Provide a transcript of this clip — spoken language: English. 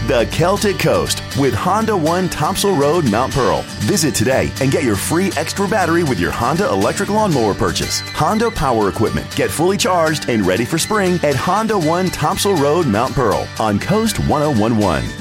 The Celtic Coast with Honda One Topsail Road, Mount Pearl. Visit today and get your free extra battery with your Honda electric lawnmower purchase. Honda Power Equipment. Get fully charged and ready for spring at Honda One Topsail Road, Mount Pearl on Coast 1011.